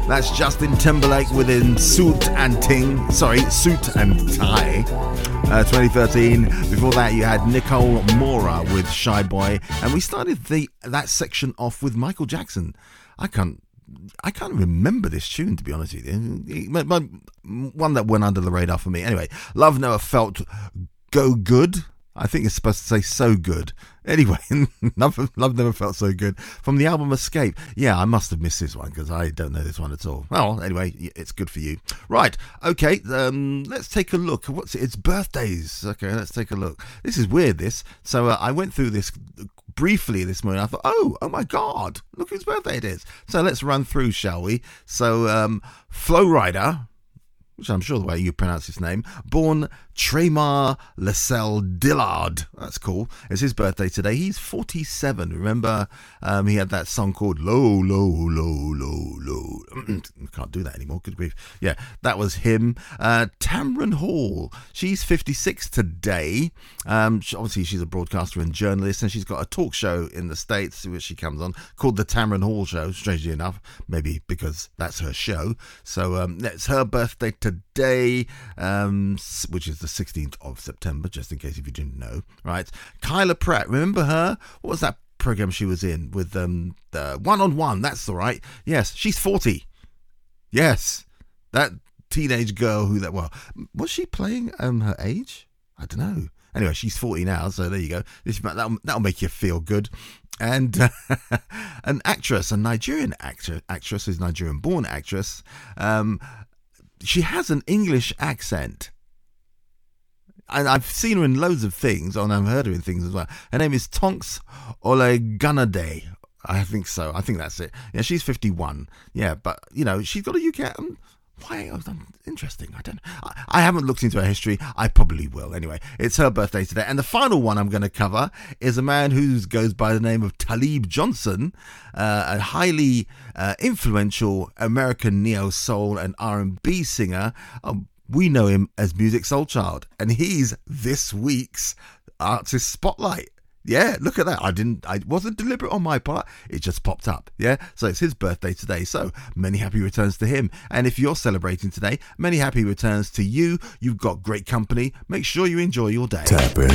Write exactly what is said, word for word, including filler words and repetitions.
That's Justin Timberlake within Suit and Ting. Sorry, Suit and Tie. Uh, twenty thirteen. Before that, you had Nicole Mora with Shy Boy, and we started the that section off with Michael Jackson. I can't. I can't remember this tune, to be honest with you. One that went under the radar for me. Anyway, Love Never Felt Go Good. I think it's supposed to say so good. Anyway, Love, Love Never Felt So Good from the album Escape. Yeah, I must have missed this one because I don't know this one at all. Well, anyway, it's good for you. Right, okay, um, let's take a look. What's it? It's birthdays. Okay, let's take a look. This is weird, this. So uh, I went through this briefly this morning. I thought, oh, oh my God, look whose birthday it is. So let's run through, shall we? So, um, Flo Rida, which I'm sure the way you pronounce his name, born Tremar Lascelles Dillard. That's cool. It's his birthday today. He's forty-seven. Remember, um, he had that song called Low, Low, Low, Low, Low. Can't do that anymore. Good grief. Yeah, that was him. Uh, Tamron Hall. She's fifty-six today. Um, she, obviously, she's a broadcaster and journalist, and she's got a talk show in the States, which she comes on, called The Tamron Hall Show, strangely enough, maybe because that's her show. So um, it's her birthday today, um, which is the sixteenth of September, just in case if you didn't know, right? Kyla Pratt, remember her? What was that program she was in with um the One on One? That's all right. Yes, she's forty. Yes, that teenage girl who that well was she playing um her age? I don't know. Anyway, she's forty now, so there you go. This that'll, that'll make you feel good. And uh, an actress, a Nigerian actor, actress, is Nigerian-born actress. Um, she has an English accent. And I've seen her in loads of things, and I've heard her in things as well. Her name is Tonks Olegunade. I think so. I think that's it. Yeah, she's fifty-one. Yeah, but, you know, she's got a U K... Um, why? Um, interesting. I don't know. I, I haven't looked into her history. I probably will. Anyway, it's her birthday today. And the final one I'm going to cover is a man who goes by the name of Talib Johnson, uh, a highly uh, influential American neo-soul and R and B singer. Um, We know him as Musiq Soulchild, and he's this week's Artist Spotlight. Yeah, look at that. I didn't, I wasn't deliberate on my part. It just popped up. Yeah. So it's his birthday today. So many happy returns to him. And if you're celebrating today, many happy returns to you. You've got great company. Make sure you enjoy your day. Tap in.